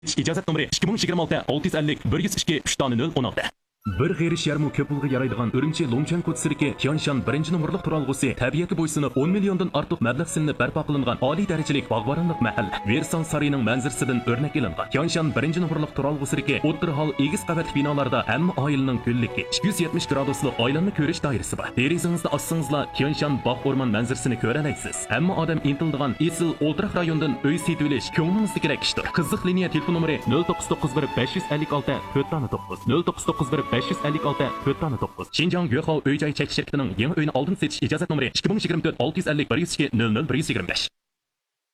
İcazat nomeri 2026 650 102 3 tane 0 16. Bir g'erish yarmi ko'p pulga yaraydigan Urumchi Longchan ko'tsirki Tianshan birinchi nomorliq turalg'usi tabiati bo'ysunib 10 milliondan ortiq mablag' silinib barpo qilingan oliy darajalik bog'boronlik mahalla Versan sarining manzarasidan o'rnak ilingan. Tianshan birinchi nomorliq turalg'usirki o'ttir hol egiz qavatli binolarda hamma oilaning ko'lligi 270 graduslik oilanni ko'rish doirasi bor. Derizingizda ossingizlar Tianshan bog' o'rmon manzarasini ko'ra olasiz. Hamma odam intildigan esil o'ltiraq rayondan uy setib olish ko'nglingizni kerak ishdir. Qiziq liniya telefon nomeri 0991 556 409 0991 556 409. Xinjiang Yuehao uy-joy chekish shirkatining yangi uyni oldin setish ijozat nomeri 2024 650 102 00 125.